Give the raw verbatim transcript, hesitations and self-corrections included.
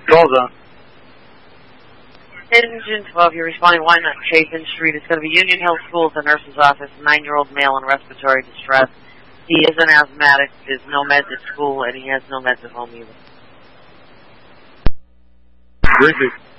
Call's on. Engine twelve, you're responding, why not Chapin Street? It's going to be Union Hill School at the nurse's office, nine-year-old male in respiratory distress. He is an asthmatic, there's no meds at school, and he has no meds at home either. Briefly.